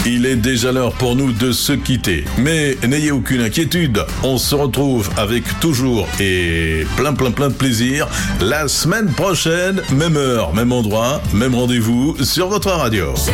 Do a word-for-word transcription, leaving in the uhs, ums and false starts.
il est déjà l'heure pour nous de se quitter. Mais n'ayez aucune inquiétude, on se retrouve avec toujours et plein plein plein de plaisir la semaine prochaine, même heure, même endroit, même rendez-vous sur votre radio.